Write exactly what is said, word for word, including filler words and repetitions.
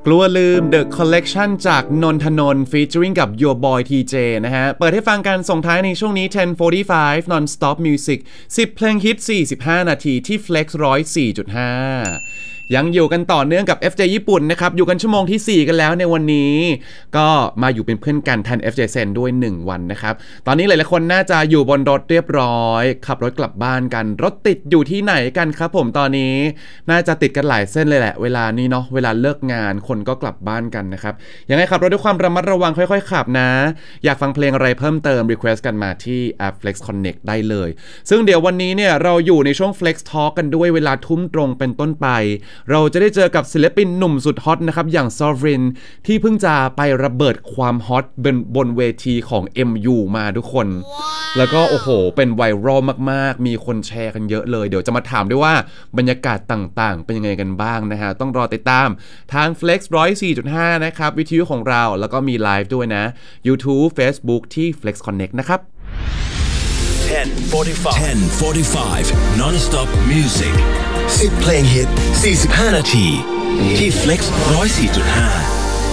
ลัวลืม The Collection จากนนทนนท์ featuring กับ Your Boy ที เจ นะฮะเปิดให้ฟังกันส่งท้ายในช่วงนี้ ten forty-five non-stop music สิบเพลงฮิตสี่สิบห้านาทีที่ Flex หนึ่งร้อยสี่จุดห้ายังอยู่กันต่อเนื่องกับ เอฟ เจ ญี่ปุ่นนะครับอยู่กันชั่วโมงที่สี่กันแล้วในวันนี้ก็มาอยู่เป็นเพื่อนกันแทน เอฟ เจ Sen ด้วยหนึ่งวันนะครับตอนนี้หลายๆคนน่าจะอยู่บนรถเรียบร้อยขับรถกลับบ้านกันรถติดอยู่ที่ไหนกันครับผมตอนนี้น่าจะติดกันหลายเส้นเลยแหละเวลานี้เนาะเวลาเลิกงานคนก็กลับบ้านกันนะครับยังไงขับรถด้วยความระมัดระวังค่อยๆขับนะอยากฟังเพลงอะไรเพิ่มเติม request กันมาที่แอป Flex Connect ได้เลยซึ่งเดี๋ยววันนี้เนี่ยเราอยู่ในช่วง Flex Talk กันด้วยเวลาทุ่มตรงเป็นต้นไปเราจะได้เจอกับศิลปินหนุ่มสุดฮอตนะครับอย่าง Sovereign ที่เพิ่งจะไประเบิดความฮอตบนบนเวทีของ เอ็ม ยู มาทุกคน wow. แล้วก็โอ้โหเป็นไวรัลมากๆมีคนแชร์กันเยอะเลยเดี๋ยวจะมาถามด้วยว่าบรรยากาศต่างๆเป็นยังไงกันบ้างนะฮะต้องรอติดตามทาง Flex หนึ่งร้อยสี่จุดห้า นะครับวิทยุของเราแล้วก็มีไลฟ์ด้วยนะ YouTube Facebook ที่ Flex Connect นะครับ ten forty-five non-stop music สิบเพลงฮิตสี่สิบห้านาทีที่ Flex หนึ่งร้อยสี่จุดห้า